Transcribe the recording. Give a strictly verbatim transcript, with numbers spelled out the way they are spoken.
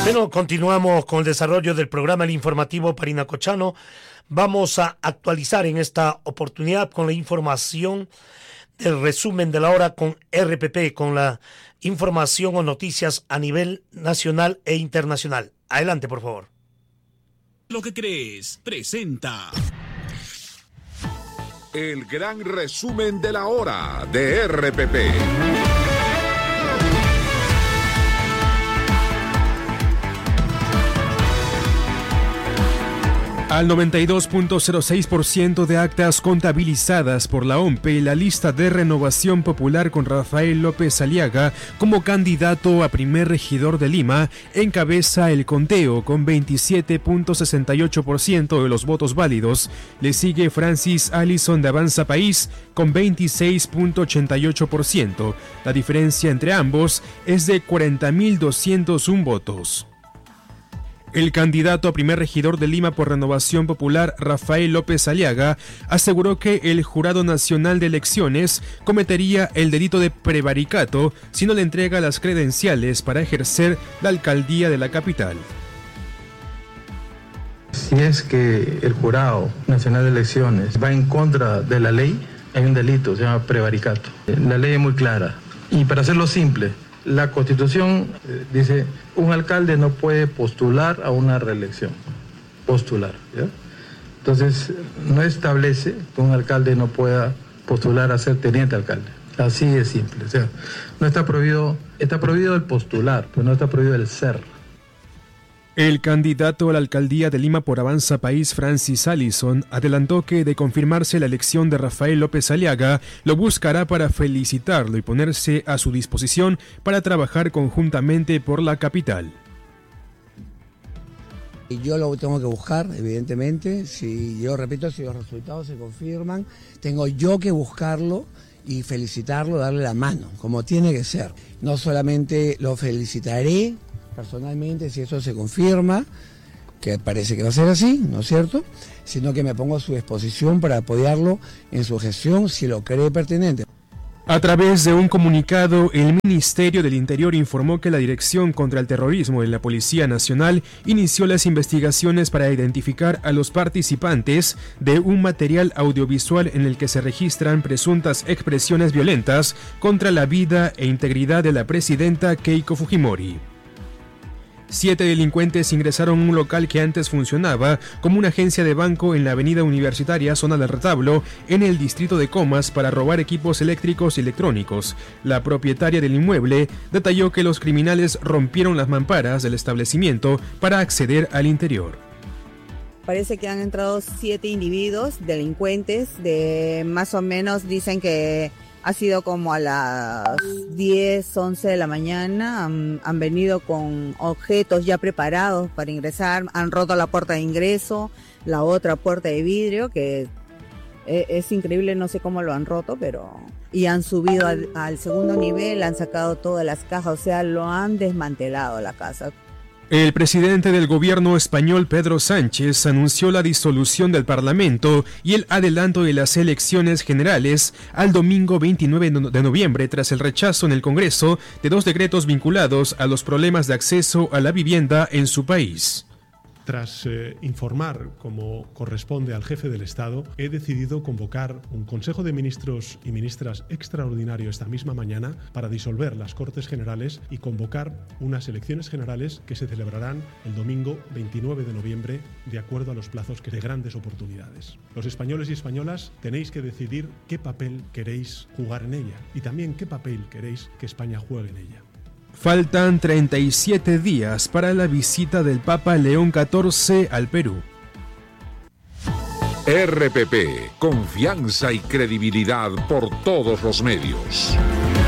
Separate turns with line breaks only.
Bueno, continuamos con el desarrollo del programa El Informativo Parinacochano. Vamos a actualizar en esta oportunidad con la información del resumen de la hora con R P P, con la información o noticias a nivel nacional e internacional. Adelante, por favor.
Lo que crees, presenta
el gran resumen de la hora de R P P.
Al noventa y dos punto cero seis por ciento de actas contabilizadas por la O M P E, la lista de Renovación Popular con Rafael López Aliaga como candidato a primer regidor de Lima encabeza el conteo con veintisiete punto sesenta y ocho por ciento de los votos válidos. Le sigue Francis Allison de Avanza País con veintiséis punto ochenta y ocho por ciento. La diferencia entre ambos es de cuarenta mil doscientos uno votos. El candidato a primer regidor de Lima por Renovación Popular, Rafael López Aliaga, aseguró que el Jurado Nacional de Elecciones cometería el delito de prevaricato si no le entrega las credenciales para ejercer la alcaldía de la capital.
Si es que el Jurado Nacional de Elecciones va en contra de la ley, hay un delito, se llama prevaricato. La ley es muy clara. Y para hacerlo simple, la Constitución eh, dice, un alcalde no puede postular a una reelección, postular, ¿ya? Entonces, no establece que un alcalde no pueda postular a ser teniente alcalde. Así de simple, o sea, no está prohibido, está prohibido el postular, pero no está prohibido el ser.
El candidato a la alcaldía de Lima por Avanza País, Francis Allison, adelantó que de confirmarse la elección de Rafael López Aliaga, lo buscará para felicitarlo y ponerse a su disposición para trabajar conjuntamente por la capital.
Yo lo tengo que buscar, evidentemente. Si yo repito, si los resultados se confirman, tengo yo que buscarlo y felicitarlo, darle la mano, como tiene que ser. No solamente lo felicitaré personalmente si eso se confirma, que parece que va a ser así, ¿no es cierto?, sino que me pongo a su disposición para apoyarlo en su gestión si lo cree pertinente.
A través de un comunicado, el Ministerio del Interior informó que la Dirección contra el Terrorismo de la Policía Nacional inició las investigaciones para identificar a los participantes de un material audiovisual en el que se registran presuntas expresiones violentas contra la vida e integridad de la presidenta Keiko Fujimori. Siete delincuentes ingresaron a un local que antes funcionaba como una agencia de banco en la avenida Universitaria, zona del Retablo, en el distrito de Comas, para robar equipos eléctricos y electrónicos. La propietaria del inmueble detalló que los criminales rompieron las mamparas del establecimiento para acceder al interior.
Parece que han entrado siete individuos, delincuentes, de más o menos dicen que ha sido como a las diez, once de la mañana, han, han venido con objetos ya preparados para ingresar, han roto la puerta de ingreso, la otra puerta de vidrio, que es, es increíble, no sé cómo lo han roto, pero... Y han subido al, al segundo nivel, han sacado todas las cajas, o sea, lo han desmantelado la casa.
El presidente del gobierno español, Pedro Sánchez, anunció la disolución del Parlamento y el adelanto de las elecciones generales al domingo veintinueve de noviembre tras el rechazo en el Congreso de dos decretos vinculados a los problemas de acceso a la vivienda en su país.
Tras eh, informar, como corresponde al jefe del Estado, he decidido convocar un Consejo de Ministros y Ministras extraordinario esta misma mañana para disolver las Cortes Generales y convocar unas elecciones generales que se celebrarán el domingo veintinueve de noviembre de acuerdo a los plazos de grandes oportunidades. Los españoles y españolas tenéis que decidir qué papel queréis jugar en ella y también qué papel queréis que España juegue en ella.
Faltan treinta y siete días para la visita del Papa León catorce al Perú.
R P P, confianza y credibilidad por todos los medios.